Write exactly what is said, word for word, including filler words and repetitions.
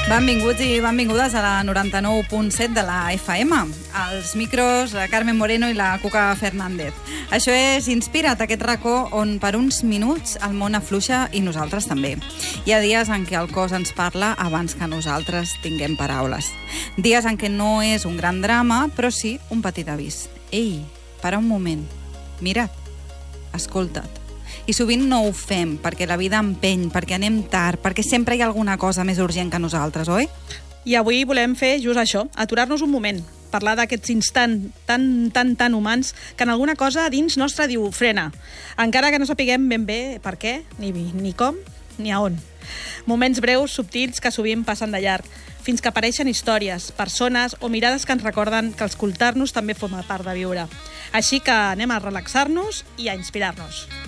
Benvinguts i benvingudes a la noranta-nou punt set de la F M. Els micros, la Carmen Moreno i la Cuca Fernández. Això és Inspira't, aquest racó on per uns minuts el món afluixa i nosaltres també. Hi ha dies en què el cos ens parla abans que nosaltres tinguem paraules. Dies en què no és un gran drama, però sí un petit avís. Ei, para un moment. Mira't, escolta't. I sovint no ho fem perquè la vida empeny, perquè anem tard, perquè sempre hi ha alguna cosa més urgent que nosaltres, oi? I avui volem fer just això, aturar-nos un moment, parlar d'aquests instants tan, tan, tan humans que en alguna cosa a dins nostre diu frena, encara que no sapiguem ben bé per què, ni, ni com, ni a on. Moments breus, subtils, que sovint passen de llarg, fins que apareixen històries, persones o mirades que ens recorden que escoltar-nos també forma part de viure. Així que anem a relaxar-nos i a inspirar-nos.